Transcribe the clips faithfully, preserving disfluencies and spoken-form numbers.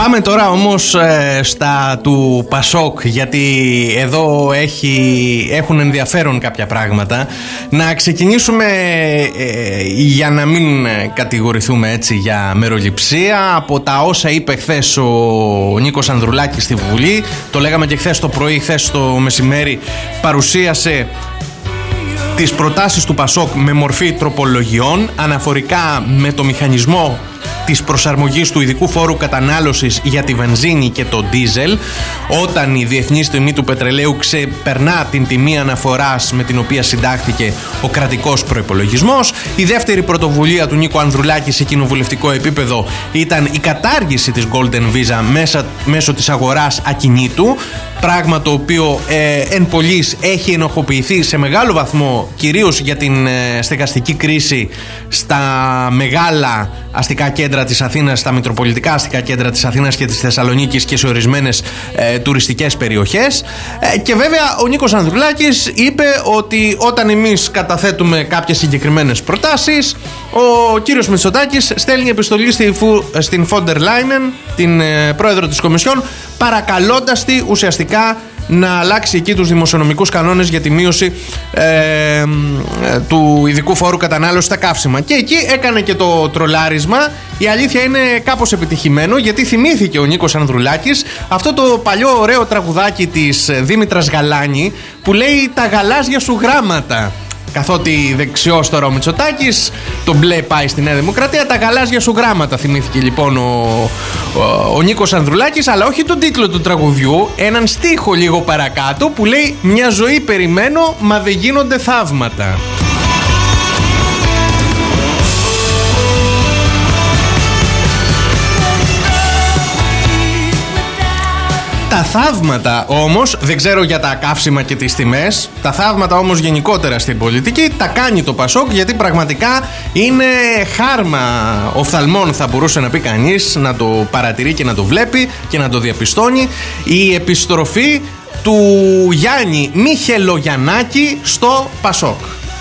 Πάμε τώρα όμως ε, στα του Πασόκ, γιατί εδώ έχει, έχουν ενδιαφέρον κάποια πράγματα. Να ξεκινήσουμε ε, για να μην κατηγορηθούμε έτσι για μεροληψία από τα όσα είπε χθες ο Νίκος Ανδρουλάκης στη Βουλή. Το λέγαμε και χθες το πρωί, χθες το μεσημέρι παρουσίασε τις προτάσεις του Πασόκ με μορφή τροπολογιών αναφορικά με το μηχανισμό της προσαρμογής του ειδικού φόρου κατανάλωσης για τη βενζίνη και το ντίζελ, όταν η διεθνής τιμή του πετρελαίου ξεπερνά την τιμή αναφοράς με την οποία συντάχθηκε ο κρατικός προϋπολογισμός. Η δεύτερη πρωτοβουλία του Νίκου Ανδρουλάκη σε κοινοβουλευτικό επίπεδο ήταν η κατάργηση της Golden Visa μέσα, μέσω της αγοράς ακινήτου, πράγμα το οποίο ε, εν πολλοίς έχει ενοχοποιηθεί σε μεγάλο βαθμό κυρίως για την ε, στεγαστική κρίση στα μεγάλα αστικά κέντρα της Αθήνας, στα μητροπολιτικά αστικά κέντρα της Αθήνας και της Θεσσαλονίκης και σε ορισμένες ε, τουριστικές περιοχές. Ε, και βέβαια ο Νίκος Ανδρουλάκης είπε ότι όταν εμείς καταθέτουμε κάποιες συγκεκριμένες προτάσεις, ο κύριος Μητσοτάκης στέλνει επιστολή στη, στην Φόντερ Λάινεν, την ε, πρόεδρο της Κομισιόν, παρακαλώντας τη ουσιαστικά να αλλάξει εκεί τους δημοσιονομικούς κανόνες για τη μείωση ε, ε, του ειδικού φόρου κατανάλωσης στα καύσιμα. Και εκεί έκανε και το τρολάρισμα. Η αλήθεια είναι κάπως επιτυχημένο, γιατί θυμήθηκε ο Νίκος Ανδρουλάκης αυτό το παλιό ωραίο τραγουδάκι της Δήμητρας Γαλάνη που λέει «Τα γαλάζια σου γράμματα». Καθότι δεξιός τώρα ο Μητσοτάκης, το μπλε πάει στη Νέα Δημοκρατία, τα γαλάζια σου γράμματα θυμήθηκε λοιπόν ο, ο, ο Νίκος Ανδρουλάκης, αλλά όχι τον τίτλο του τραγουδιού, έναν στίχο λίγο παρακάτω που λέει «Μια ζωή περιμένω, μα δεν γίνονται θαύματα». Τα θαύματα όμως, δεν ξέρω για τα καύσιμα και τις τιμές, τα θαύματα όμως γενικότερα στην πολιτική τα κάνει το Πασόκ, γιατί πραγματικά είναι χάρμα οφθαλμών, θα μπορούσε να πει κανείς, να το παρατηρεί και να το βλέπει και να το διαπιστώνει η επιστροφή του Γιάννη Μιχελογιαννάκη στο Πασόκ.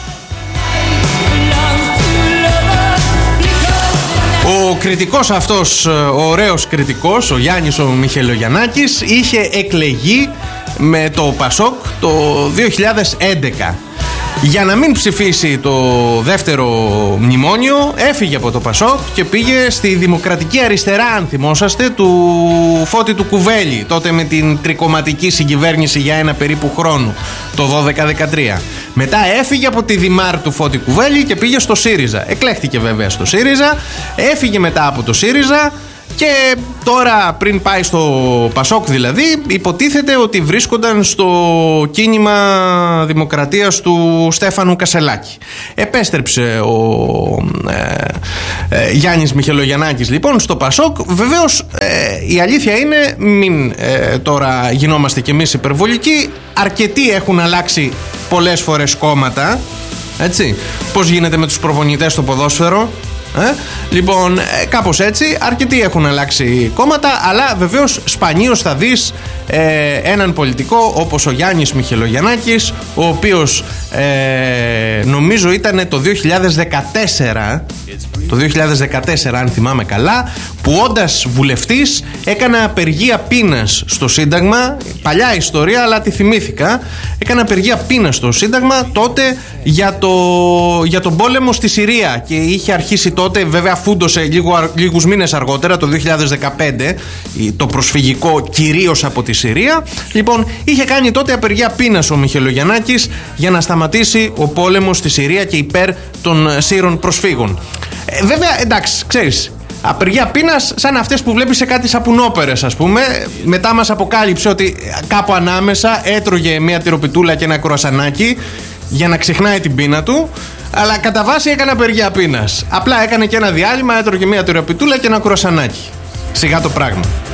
Ο κριτικός αυτός, ο ωραίος κριτικός, ο Γιάννης ο Μιχελογιαννάκης, είχε εκλεγεί με το Πασόκ το δύο χιλιάδες έντεκα. Για να μην ψηφίσει το δεύτερο μνημόνιο, έφυγε από το Πασόκ και πήγε στη Δημοκρατική Αριστερά, αν θυμόσαστε, του Φώτη του Κουβέλη, τότε με την τρικομματική συγκυβέρνηση για ένα περίπου χρόνο, το δώδεκα δεκατρία. Μετά έφυγε από τη Δημάρ του Φώτη Κουβέλη και πήγε στο ΣΥΡΙΖΑ. Εκλέχτηκε βέβαια στο ΣΥΡΙΖΑ, έφυγε μετά από το ΣΥΡΙΖΑ και τώρα, πριν πάει στο Πασόκ δηλαδή, υποτίθεται ότι βρίσκονταν στο κίνημα δημοκρατίας του Στέφανου Κασελάκη. Επέστρεψε ο ε, ε, Γιάννης Μιχελογιαννάκης λοιπόν στο Πασόκ. Βεβαίως ε, η αλήθεια είναι, μην ε, τώρα γινόμαστε κι εμείς υπερβολικοί, αρκετοί έχουν αλλάξει πολλές φορές κόμματα, έτσι. Πώς γίνεται με τους προπονητές στο ποδόσφαιρο. Ε? Λοιπόν, ε, κάπως έτσι, αρκετοί έχουν αλλάξει κόμματα, αλλά βεβαίως σπανίως θα δεις ε, έναν πολιτικό όπως ο Γιάννης Μιχελογιαννάκης, ο οποίος ε, νομίζω ήταν το δύο χιλιάδες δεκατέσσερα, το δύο χιλιάδες δεκατέσσερα αν θυμάμαι καλά, που όντας βουλευτής έκανε απεργία πείνας στο Σύνταγμα. Παλιά ιστορία, αλλά τη θυμήθηκα. Έκανε απεργία πείνας στο Σύνταγμα τότε για, το, για τον πόλεμο στη Συρία, και είχε αρχίσει τότε, βέβαια φούντωσε λίγο, λίγους μήνες αργότερα, το δύο χιλιάδες δεκαπέντε, το προσφυγικό κυρίως από τη Συρία. Λοιπόν, είχε κάνει τότε απεργία πείνας ο Μιχελογιαννάκης για να σταματήσει ο πόλεμος στη Συρία και υπέρ των Σύρων προσφύγων. Ε, βέβαια, εντάξει, ξέρεις, απεργία πείνας σαν αυτές που βλέπεις σε κάτι σαπουνόπερες, ας πούμε. Μετά μας αποκάλυψε ότι κάπου ανάμεσα έτρωγε μια τυροπιτούλα και ένα κρουασανάκι για να ξεχνάει την πείνα του, αλλά κατά βάση έκανε απεργία πείνας. Απλά έκανε και ένα διάλειμμα, έτρωγε μια τυροπιτούλα και ένα κρουασανάκι. Σιγά το πράγμα.